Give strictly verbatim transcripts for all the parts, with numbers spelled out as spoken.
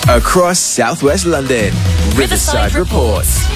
Across southwest London, Riverside, Riverside reports.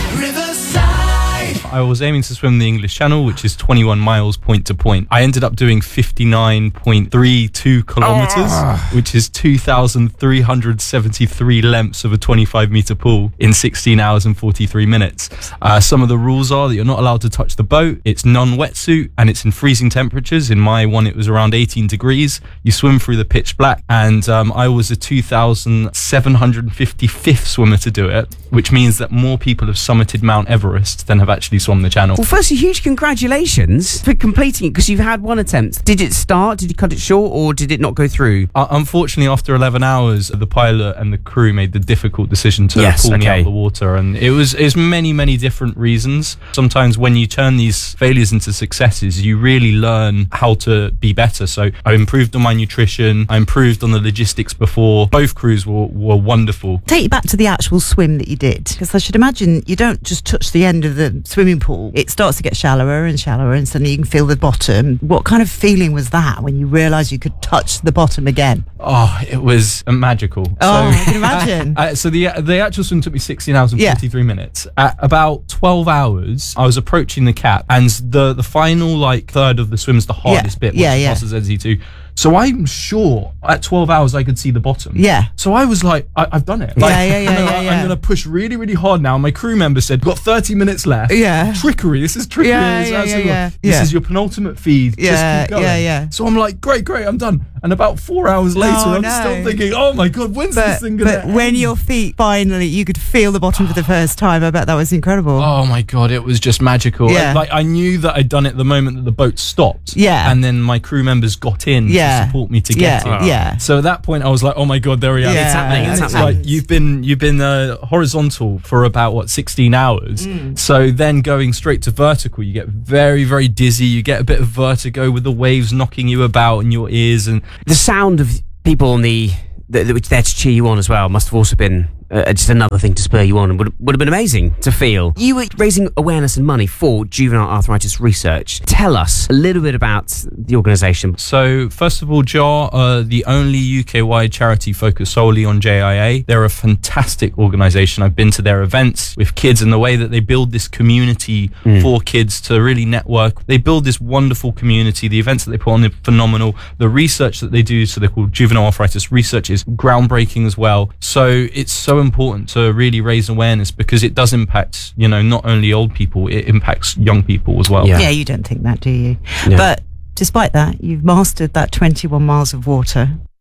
I was aiming to swim the English Channel, which is twenty-one miles point to point. I ended up doing fifty-nine point three two kilometers, oh. which is two thousand three hundred seventy-three lengths of a twenty-five meter pool in sixteen hours and forty-three minutes. Uh, some of the rules are that you're not allowed to touch the boat. It's non-wetsuit and it's in freezing temperatures. In my one, it was around eighteen degrees. You swim through the pitch black, and um, I was a two thousand seven hundred fifty-fifth swimmer to do it, which means that more people have summited Mount Everest than have actually swum the channel. Well, firstly, huge congratulations for completing it, because you've had one attempt. Did it start? Did you cut it short, or did it not go through? Uh, unfortunately, after eleven hours, the pilot and the crew made the difficult decision to yes, pull okay. me out of the water, and it was it's many, many different reasons. Sometimes when you turn these failures into successes, you really learn how to be better. So I improved on my nutrition, I improved on the logistics before. Both crews were, were wonderful. Take you back to the actual swim that you did, because I should imagine you don't just touch the end of the swimming pool. It starts to get shallower and shallower, and suddenly you can feel the bottom. What kind of feeling was that when you realised you could touch the bottom again? Oh, it was magical. Oh, so, I can imagine. uh, so the the actual swim took me sixteen hours and yeah. forty-three minutes. At about twelve hours, I was approaching the cap, and the the final like third of the swim is the hardest yeah. bit. Yeah, yeah. Passes Z Z two. So I'm sure at twelve hours I could see the bottom. Yeah. So I was like, I, I've done it. Like, yeah, yeah, yeah, I'm, yeah, yeah. I'm going to push really, really hard now. My crew member said, got thirty minutes left. Yeah. Trickery. This is trickery. Yeah, It's yeah, yeah, yeah. This yeah. is your penultimate feed. Yeah, Just keep going. yeah, yeah. So I'm like, great, great, I'm done. And about four hours later, Oh, I'm no. still thinking, oh my God, when's But, this thing going to but when your feet finally, you could feel the bottom for the first time, I bet that was incredible. Oh my God, it was just magical. Yeah. I, like I knew that I'd done it the moment that the boat stopped. Yeah. And then my crew members got in Yeah. to support me to yeah. get in. Yeah. So at that point, I was like, "Oh my God, there we are! Yeah. It's happening. It's And it's happening. like you've been you've been uh, horizontal for about what sixteen hours. Mm. So then going straight to vertical, you get very very dizzy. You get a bit of vertigo with the waves knocking you about in your ears, and The sound of people on the, the, the which there to cheer you on as well must have also been uh, just another thing to spur you on, and would, would have been amazing to feel. You were raising awareness and money for juvenile arthritis research. Tell us a little bit about the organisation. So, first of all, J A R are the only U K-wide charity focused solely on J I A. They're a fantastic organisation. I've been to their events with kids, and the way that they build this community mm. for kids to really network. They build this wonderful community. The events that they put on are phenomenal. The research that they do, so they're called juvenile arthritis research, is groundbreaking as well. So it's so important to really raise awareness, because it does impact, you know, not only old people, it impacts young people as well. Yeah. Yeah, you don't think that, do you? Yeah. But despite that, you've mastered that twenty-one miles of water.